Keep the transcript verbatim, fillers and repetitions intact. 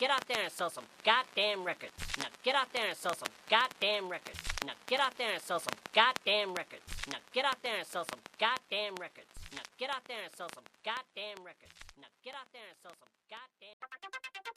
get out there and sell some goddamn records. Now get out there and sell some goddamn records. Now get out there and sell some goddamn records. Now get out there and sell some goddamn records. Now get out there and sell some goddamn records. Now get out there and sell some goddamn